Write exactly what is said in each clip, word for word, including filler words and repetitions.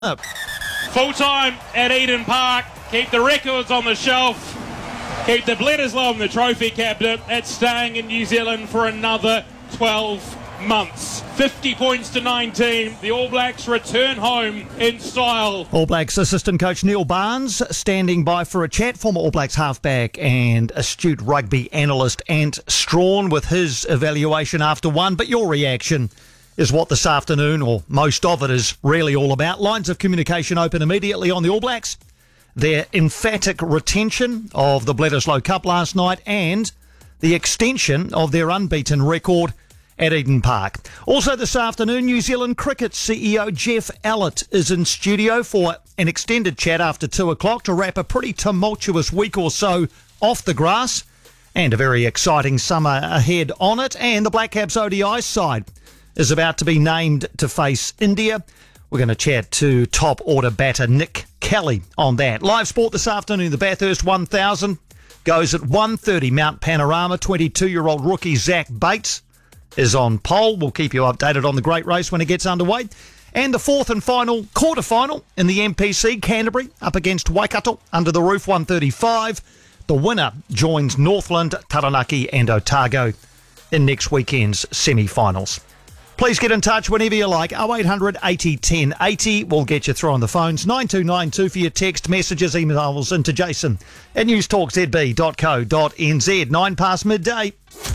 Up. Full time at Eden Park. Keep the records on the shelf. Keep the Bledisloe and the trophy cabinet. It's staying in New Zealand for another twelve months. fifty points to nineteen. The All Blacks return home in style. All Blacks assistant coach Neil Barnes standing by for a chat. Former All Blacks halfback and astute rugby analyst Ant Strawn with his evaluation after one. But your reaction is what this afternoon, or most of it, is really all about. Lines of communication open immediately on the All Blacks, their emphatic retention of the Bledisloe Cup last night, and the extension of their unbeaten record at Eden Park. Also this afternoon, New Zealand Cricket C E O Jeff Allett is in studio for an extended chat after two o'clock to wrap a pretty tumultuous week or so off the grass, and a very exciting summer ahead on it. And the Black Caps O D I side is about to be named to face India. We're going to chat to top order batter Nick Kelly on that. Live sport this afternoon, the Bathurst one thousand goes at one thirty. Mount Panorama, twenty-two-year-old rookie Zach Bates is on pole. We'll keep you updated on the great race when it gets underway. And the fourth and final quarter-final in the M P C, Canterbury up against Waikato under the roof, one thirty-five. The winner joins Northland, Taranaki and Otago in next weekend's semi-finals. Please get in touch whenever you like. oh eight hundred eighty ten eighty. We'll get you through on the phones. nine two nine two for your text, messages, emails into Jason at newstalk z b dot co dot n z. Nine past midday.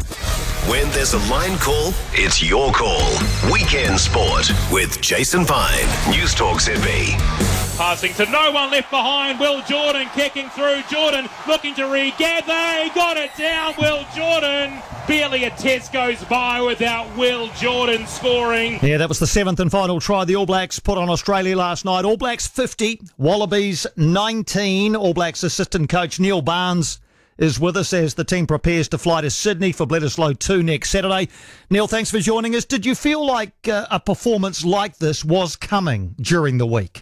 When there's a line call, it's your call. Weekend Sport with Jason Pine. Newstalk Z B. Passing to no one left behind. Will Jordan kicking through. Jordan looking to regather. He got it down. Will Jordan. Barely a test goes by without Will Jordan scoring. Yeah, that was the seventh and final try the All Blacks put on Australia last night. All Blacks fifty, Wallabies nineteen. All Blacks assistant coach Neil Barnes is with us as the team prepares to fly to Sydney for Bledisloe two next Saturday. Neil, thanks for joining us. Did you feel like uh, a performance like this was coming during the week?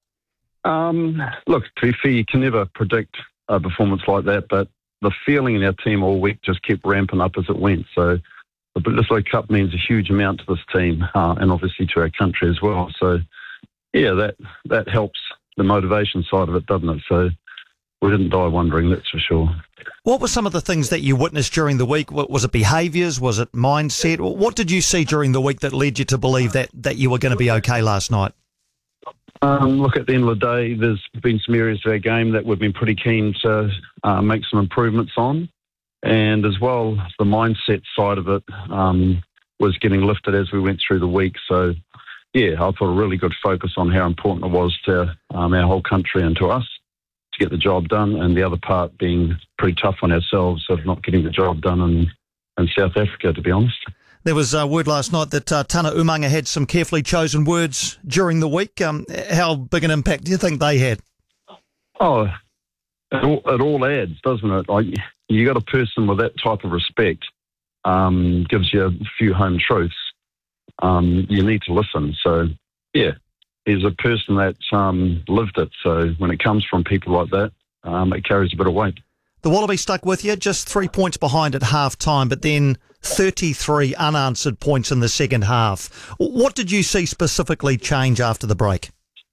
Um, look, to be fair, you can never predict a performance like that, but the feeling in our team all week just kept ramping up as it went. So the Bledisloe Cup means a huge amount to this team uh, and obviously to our country as well. So, yeah, that, that helps the motivation side of it, doesn't it? So we didn't die wondering, that's for sure. What were some of the things that you witnessed during the week? Was it behaviours? Was it mindset? What did you see during the week that led you to believe that, that you were going to be okay last night? Um, look, at the end of the day, there's been some areas of our game that we've been pretty keen to uh, make some improvements on. And as well, the mindset side of it um, was getting lifted as we went through the week. So, yeah, I thought a really good focus on how important it was to um, our whole country and to us to get the job done. And the other part being pretty tough on ourselves of not getting the job done in, in South Africa, to be honest. There was uh, word last night that uh, Tana Umaga had some carefully chosen words during the week. Um, how big an impact do you think they had? Oh, it all, it all adds, doesn't it? Like, you got a person with that type of respect, um, gives you a few home truths. Um, you need to listen. So, yeah, he's a person that um, lived it. So when it comes from people like that, um, it carries a bit of weight. The Wallabies stuck with you, just three points behind at half time, but then thirty-three unanswered points in the second half. What did you see specifically change after the break?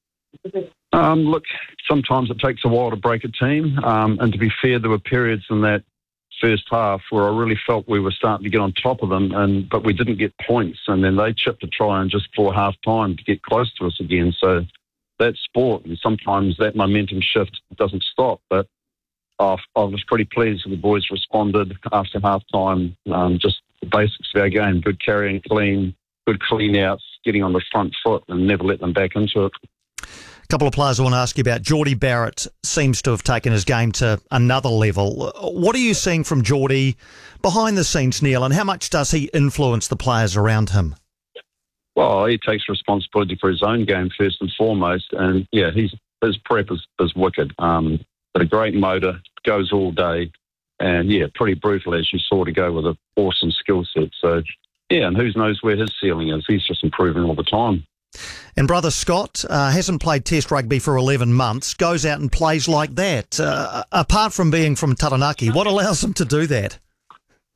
Um, look, sometimes it takes a while to break a team. Um, and to be fair, there were periods in that first half where I really felt we were starting to get on top of them, and but we didn't get points. And then they chipped a try in just before half time to get close to us again. So that's sport, and sometimes that momentum shift doesn't stop. But I was pretty pleased with the boys responded after half-time. Um, just the basics of our game, good carrying clean, good clean-outs, getting on the front foot and never let them back into it. A couple of players I want to ask you about. Geordie Barrett seems to have taken his game to another level. What are you seeing from Geordie behind the scenes, Neil, and how much does he influence the players around him? Well, he takes responsibility for his own game first and foremost. And, yeah, he's, his prep is, is wicked. Um, But a great motor, goes all day, and yeah, pretty brutal as you saw to go with an awesome skill set. So yeah, and who knows where his ceiling is? He's just improving all the time. And brother Scott uh, hasn't played Test rugby for eleven months, goes out and plays like that. Uh, apart from being from Taranaki, what allows him to do that?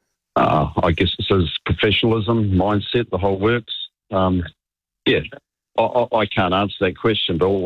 Uh, I guess it's his professionalism, mindset, the whole works. Um, yeah, I, I can't answer that question, but